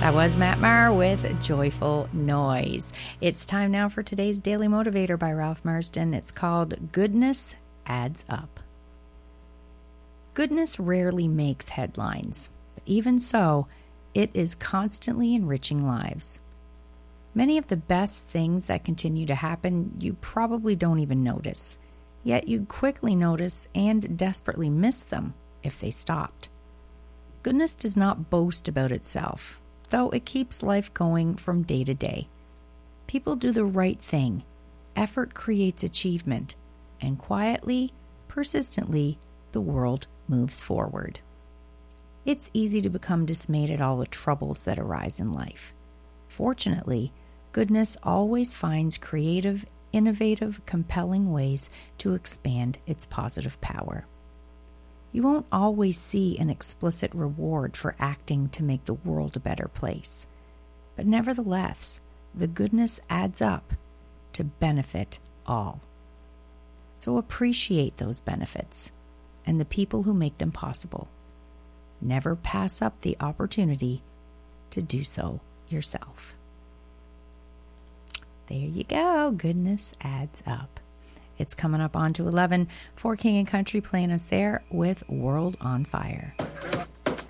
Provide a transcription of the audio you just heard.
That was Matt Maher with Joyful Noise. It's time now for today's Daily Motivator by Ralph Marston. It's called Goodness Adds Up. Goodness rarely makes headlines, but even so, it is constantly enriching lives. Many of the best things that continue to happen you probably don't even notice, yet you'd quickly notice and desperately miss them if they stopped. Goodness does not boast about itself, though it keeps life going from day to day. People do the right thing. Effort creates achievement, and quietly, persistently, the world moves forward. It's easy to become dismayed at all the troubles that arise in life. Fortunately, goodness always finds creative, innovative, compelling ways to expand its positive power. You won't always see an explicit reward for acting to make the world a better place. But nevertheless, the goodness adds up to benefit all. So appreciate those benefits and the people who make them possible. Never pass up the opportunity to do so yourself. There you go. Goodness adds up. It's coming up on to 11 for King and Country playing us there with World on Fire.